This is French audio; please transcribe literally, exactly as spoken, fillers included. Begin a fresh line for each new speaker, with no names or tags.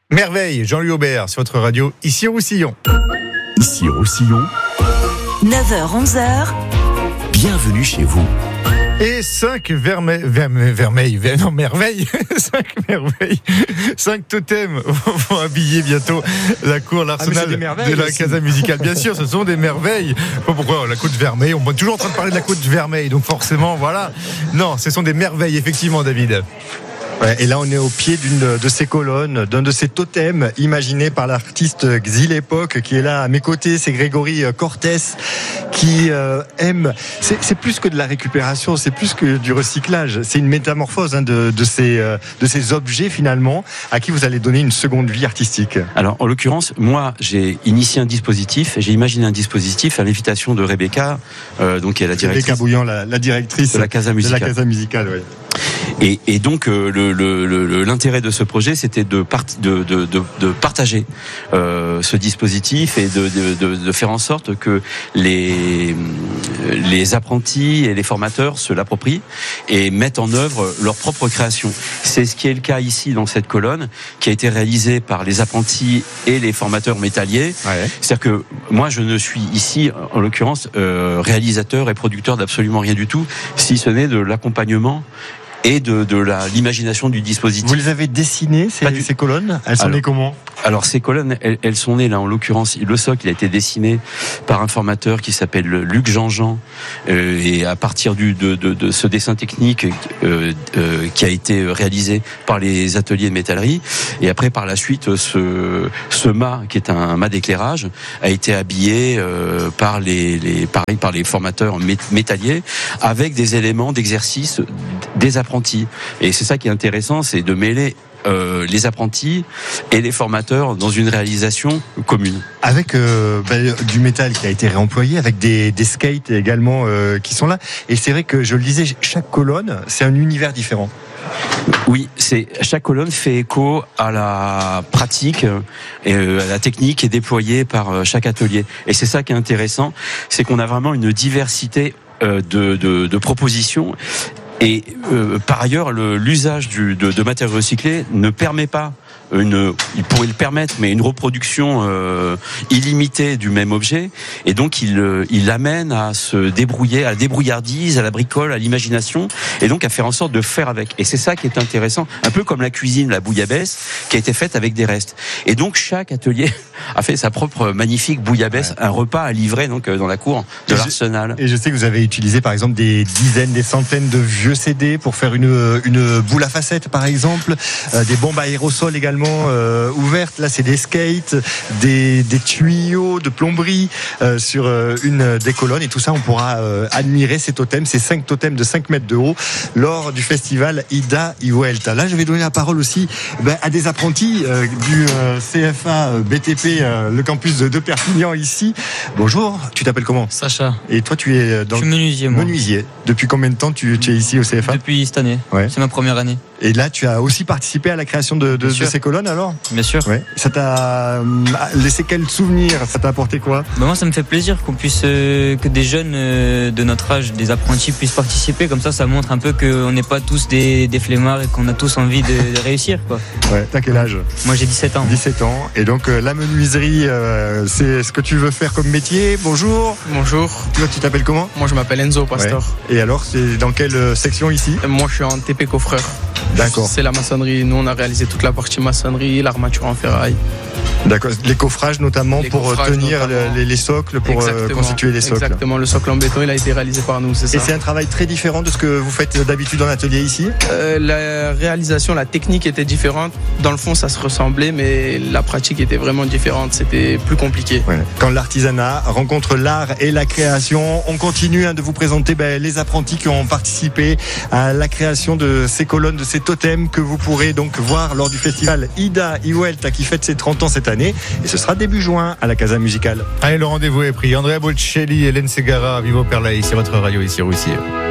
Merveille, Jean-Louis Aubert sur votre radio, ici Roussillon.
Ici Roussillon.
neuf heures onze heures.
Bienvenue chez vous.
Et cinq vermeils, vermeils, vermeils, ver, non, merveilles, cinq merveilles, cinq totems vont habiller bientôt la cour, l'arsenal ah, de la aussi. Casa Musicale. Bien sûr, ce sont des merveilles. Pourquoi la côte Vermeille? On est toujours en train de parler de la côte Vermeille, donc forcément, voilà. Non, ce sont des merveilles, effectivement, David.
Ouais, et là, on est au pied d'une de ces colonnes, d'un de ces totems imaginés par l'artiste Xil Époque qui est là à mes côtés. C'est Grégory Cortés qui euh, aime. C'est, c'est plus que de la récupération, c'est plus que du recyclage. C'est une métamorphose hein, de, de ces euh, de ces objets finalement à qui vous allez donner une seconde vie artistique.
Alors, en l'occurrence, moi, j'ai initié un dispositif. J'ai imaginé un dispositif à l'invitation de Rebecca, euh, donc qui est la directrice.
Rebecca Bouillant, la, la directrice
de la Casa Musicale.
De la Casa Musicale, oui.
Et, et donc euh, le, le, le, l'intérêt de ce projet, c'était de, part, de, de, de, de partager euh, ce dispositif et de, de, de faire en sorte que les, les apprentis et les formateurs se l'approprient et mettent en œuvre leur propre création. C'est ce qui est le cas ici dans cette colonne, qui a été réalisée par les apprentis et les formateurs métalliers. Ouais. C'est-à-dire que moi, je ne suis ici, en l'occurrence, euh, réalisateur et producteur d'absolument rien du tout, si ce n'est de l'accompagnement et de, de la, l'imagination du dispositif.
Vous les avez dessinées, ces, du... ces colonnes? Elles sont nées comment?
Alors ces colonnes, elles, elles sont nées là en l'occurrence. Le socle il a été dessiné par un formateur qui s'appelle Luc Jean-Jean euh, et à partir du, de, de, de ce dessin technique euh, euh, qui a été réalisé par les ateliers de métallerie et après par la suite ce, ce mât qui est un mât d'éclairage a été habillé euh, par les, les pareil, par les formateurs métalliers avec des éléments d'exercice des apprentis. Et c'est ça qui est intéressant, c'est de mêler Euh, les apprentis et les formateurs dans une réalisation commune.
Avec euh, bah, du métal qui a été réemployé, avec des, des skates également euh, qui sont là. Et c'est vrai que je le disais, chaque colonne, c'est un univers différent.
Oui, c'est chaque colonne fait écho à la pratique et à la technique qui est déployée par chaque atelier. Et c'est ça qui est intéressant, c'est qu'on a vraiment une diversité euh, de, de, de propositions. Et euh, par ailleurs, le, l'usage du, de, de matériaux recyclés ne permet pas une, il pourrait le permettre, mais une reproduction euh, illimitée du même objet. Et donc, il, il amène à se débrouiller, à la débrouillardise, à la bricole, à l'imagination, et donc à faire en sorte de faire avec. Et c'est ça qui est intéressant, un peu comme la cuisine, la bouillabaisse, qui a été faite avec des restes. Et donc, chaque atelier a fait sa propre magnifique bouillabaisse, ouais. Un repas à livrer donc dans la cour de et l'Arsenal.
Je, et je sais que vous avez utilisé, par exemple, des dizaines, des centaines de vieux C D pour faire une, une boule à facettes, par exemple, euh, des bombes à aérosols également. Euh, ouvertes, là c'est des skates, des, des tuyaux de plomberie euh, sur euh, une des colonnes et tout ça on pourra euh, admirer ces totems, ces cinq totems de cinq mètres de haut lors du festival Ida y Vuelta. Là je vais donner la parole aussi ben, à des apprentis euh, du euh, C F A B T P, euh, le campus de, de Perpignan ici. Bonjour, tu t'appelles comment?
Sacha.
Et toi tu es dans
je suis menuisier moi.
Menuisier. Depuis combien de temps tu, tu es ici au C F A?
Depuis cette année, ouais. C'est ma première année.
Et là tu as aussi participé à la création de, de, de ces colonnes alors?
Bien sûr.
Ouais. Ça t'a laissé quel souvenir? Ça t'a apporté quoi?
Bah moi, ça me fait plaisir qu'on puisse, euh, que des jeunes euh, de notre âge, des apprentis puissent participer. Comme ça, ça montre un peu qu'on n'est pas tous des, des flemmards et qu'on a tous envie de, de réussir, quoi.
Ouais. T'as quel âge?
Moi, j'ai dix-sept ans.
dix-sept ans. Et donc, euh, la menuiserie, euh, c'est ce que tu veux faire comme métier. Bonjour.
Bonjour.
Toi, tu t'appelles comment?
Moi, je m'appelle Enzo Pastor.
Ouais. Et alors, c'est dans quelle section ici?
Moi, je suis en T P coffreur.
D'accord.
C'est la maçonnerie. Nous, on a réalisé toute la partie maçonnerie, l'armature en ferraille.
D'accord. Les coffrages notamment
les
pour
coffrages
tenir
notamment.
Les, les socles, pour euh, constituer les socles.
Exactement. Le socle en béton, il a été réalisé par nous, c'est ça.
Et c'est un travail très différent de ce que vous faites d'habitude en atelier ici?
euh, La réalisation, la technique était différente. Dans le fond, ça se ressemblait, mais la pratique était vraiment différente. C'était plus compliqué.
Ouais. Quand l'artisanat rencontre l'art et la création, on continue hein, de vous présenter ben, les apprentis qui ont participé à la création de ces colonnes, de ces totems que vous pourrez donc voir lors du festival Ida y Vuelta qui fête ses trente ans cette année. Et ce sera début juin à la Casa Musicale.
Allez, le rendez-vous est pris. Andrea Bocelli, Hélène Ségara, Vivo per lei, c'est votre radio ici, Roussillon.